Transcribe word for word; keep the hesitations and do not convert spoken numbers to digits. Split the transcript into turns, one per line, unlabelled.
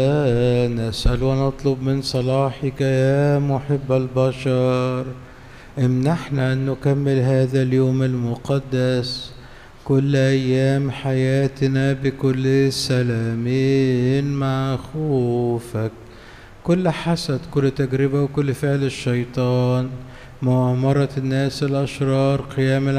نسأل ونطلب من صلاحك يا محب البشر، امنحنا أن نكمل هذا اليوم المقدس كل أيام حياتنا بكل سلام مع خوفك. كل حسد، كل تجربة، وكل فعل الشيطان، مؤامرة الناس الأشرار، قيام